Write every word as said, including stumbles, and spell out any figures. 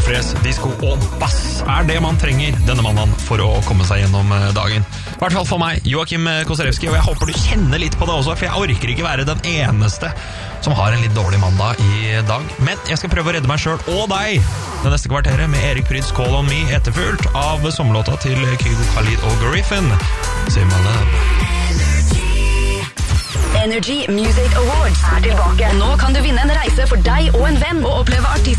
fres, disco og bass er det man trenger denne mandagen for å komme seg gjennom dagen. I hvert fall for meg, Joakim Koselewski, og jeg håper du kjenner litt på det også, for jeg orker ikke være den eneste som har en litt dårlig mandag i dag. Men jeg skal prøve å redde meg selv og deg det neste kvarteret med Erik Pryds Call on Me, etterfulgt av sommerlåta til Kygo, Khalid og Griffin, Say My Love. Energy Music Awards er tilbake. Og nå kan du vinne en reise for deg og en venn og oppleve artist